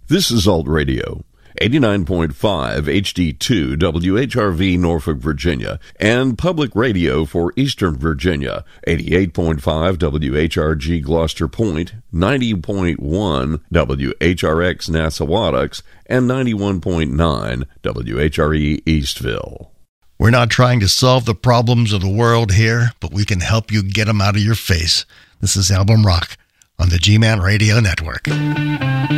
This is Alt Radio, 89.5 HD2 WHRV Norfolk, Virginia, and Public Radio for Eastern Virginia, 88.5 WHRG Gloucester Point, 90.1 WHRX Nassawadox, and 91.9 WHRE Eastville. We're not trying to solve the problems of the world here, but we can help you get them out of your face. This is Album Rock on the G-Man Radio Network.